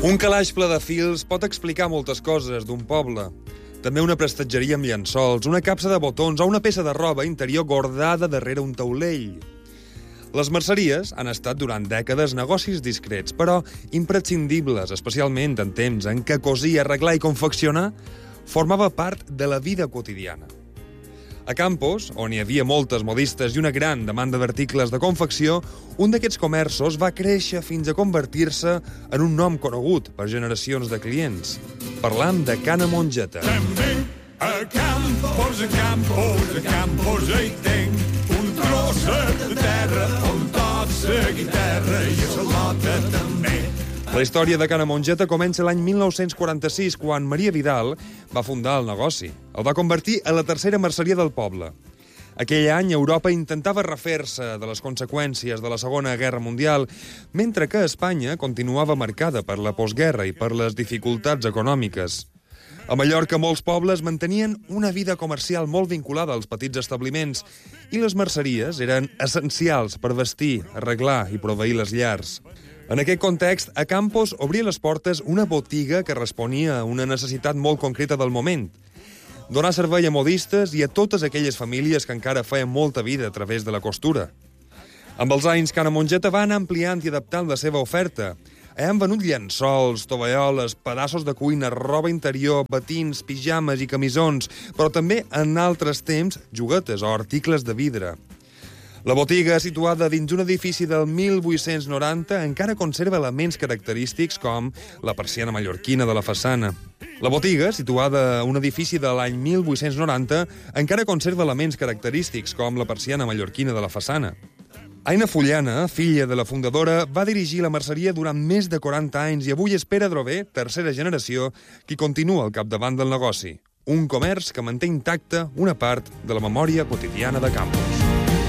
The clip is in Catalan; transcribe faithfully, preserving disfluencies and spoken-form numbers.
Un calaix ple de fils pot explicar moltes coses d'un poble. També una prestatgeria amb llençols, una capsa de botons o una peça de roba interior guardada darrere un taulell. Les merceries han estat durant dècades negocis discrets, però imprescindibles, especialment en temps en què cosir, arreglar i confeccionar formava part de la vida quotidiana. A Campos, on hi havia moltes modistes i una gran demanda d'articles de confecció, un d'aquests comerços va créixer fins a convertir-se en un nom conegut per generacions de clients. Parlam de Cana Mongeta. També a Campos, a Campos, a Campos hi tinc un trosset de terra on toca la guitarra i a la lota també. La història de Cana Mongeta comença l'any mil nou-cents quaranta-sis, quan Maria Vidal va fundar el negoci. El va convertir en la tercera merceria del poble. Aquell any, Europa intentava refer-se de les conseqüències de la Segona Guerra Mundial, mentre que Espanya continuava marcada per la postguerra i per les dificultats econòmiques. A Mallorca, molts pobles mantenien una vida comercial molt vinculada als petits establiments i les merceries eren essencials per vestir, arreglar i proveir les llars. En aquest context, a Campos obria les portes una botiga que responia a una necessitat molt concreta del moment: donar servei a modistes i a totes aquelles famílies que encara feien molta vida a través de la costura. Amb els anys, Cana Mongeta va anar ampliant i adaptant la seva oferta. Han venut llençols, tovalloles, pedaços de cuina, roba interior, batins, pijames i camisons, però també, en altres temps, juguetes o articles de vidre. La botiga, situada dins un edifici del mil vuit-cents noranta, encara conserva elements característics com la persiana mallorquina de la façana. La botiga, situada a un edifici de l'any mil vuit-cents noranta, encara conserva elements característics com la persiana mallorquina de la façana. Aina Fullana, filla de la fundadora, va dirigir la merceria durant més de quaranta anys i avui és Pere Drover, tercera generació, qui continua al capdavant del negoci. Un comerç que manté intacta una part de la memòria quotidiana de Campos.